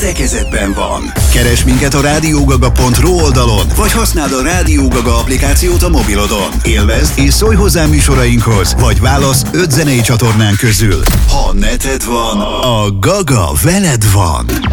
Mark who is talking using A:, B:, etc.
A: te kezedben van. Keresd minket a radiogaga.ru oldalon, vagy használd a Rádió Gaga applikációt a mobilodon. Élvezd és szólj hozzá műsorainkhoz, vagy válasz 5 zenei csatornán közül. Ha neted van, a Gaga veled van.